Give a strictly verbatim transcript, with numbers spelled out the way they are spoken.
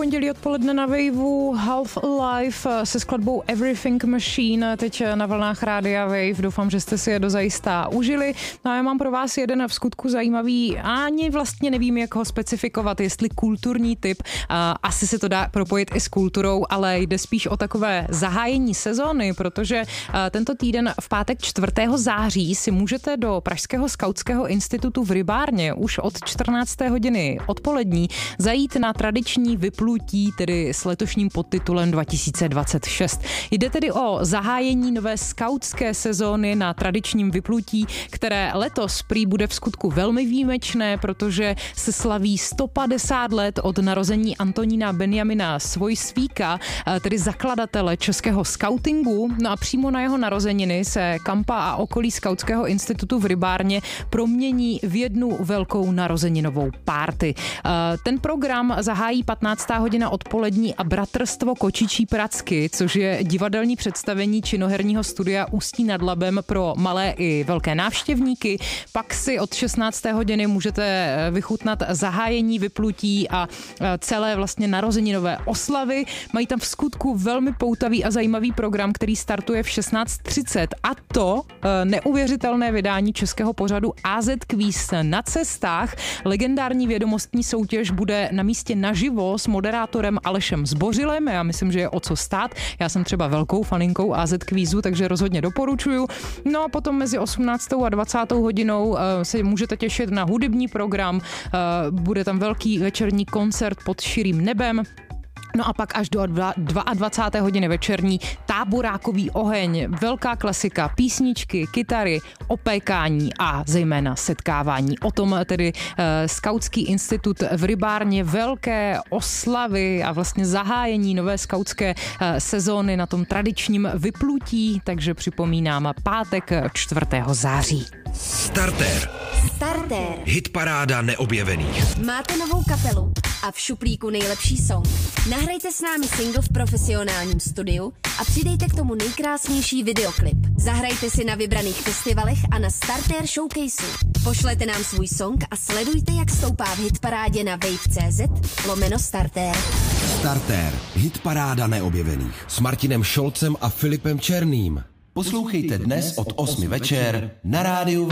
pondělí odpoledne na Waveu, Half Alive se skladbou Everything Machine, teď na vlnách Rádia Wave. Doufám, že jste si je dozajistá užili. No a já mám pro vás jeden v skutku zajímavý, ani vlastně nevím, jak ho specifikovat, jestli kulturní typ. Asi se to dá propojit i s kulturou, ale jde spíš o takové zahájení sezóny, protože tento týden v pátek čtvrtého září si můžete do Pražského skautského institutu v Rybárně už od čtrnácté hodiny odpolední zajít na tradiční vyplutí, tedy s letošním podtitulem dva tisíce dvacet šest. Jde tedy o zahájení nové skautské sezóny na tradičním vyplutí, které letos prý bude v skutku velmi výjimečné, protože se slaví sto padesát let od narození Antonína Benjamina Svojsvíka, tedy zakladatele českého skautingu. No a přímo na jeho narozeniny se kampa a okolí skautského institutu v Rybárně promění v jednu velkou narozeninovou párty. Ten program zahájí patnáctá hodina odpolední a Bratrstvo Kočičí pracky, což je divadelní představení činoherního studia Ústí nad Labem pro malé i velké návštěvníky. Pak si od šestnácté hodiny můžete vychutnat zahájení vyplutí a celé vlastně narozeninové oslavy. Mají tam v skutku velmi poutavý a zajímavý program, který startuje v šestnáct třicet, a to neuvěřitelné vydání českého pořadu á zet Quiz na cestách. Legendární vědomostní soutěž bude na místě naživo s moderátorem Alešem Zbořilem. Já myslím, že je o co stát. Já jsem třeba velkou faninkou á zet Quizu, takže rozhodně doporučuju. No a potom mezi osmnáctou a dvacátou hodinou uh, se můžete těšit na hudební program. Uh, bude tam velký večerní koncert pod širým nebem. No a pak až do dvacáté druhé hodiny večerní táborákový oheň, velká klasika, písničky, kytary, opékání a zejména setkávání. O tom tedy uh, Skautský institut v Rybárně, velké oslavy a vlastně zahájení nové skautské uh, sezóny na tom tradičním vyplutí, takže připomínám pátek čtvrtého září. Startér. Startér. Hitparáda neobjevených. Máte novou kapelu a v šuplíku nejlepší song. Nahrajte s námi single v profesionálním studiu a přidejte k tomu nejkrásnější videoklip. Zahrajte si na vybraných festivalech a na Startér Showcaseu. Pošlete nám svůj song a sledujte, jak stoupá v hitparádě na wave.cz lomeno Startér. Startér. Hitparáda neobjevených. S Martinem Šolcem a Filipem Černým. Poslouchejte dnes od osmi večer na rádiu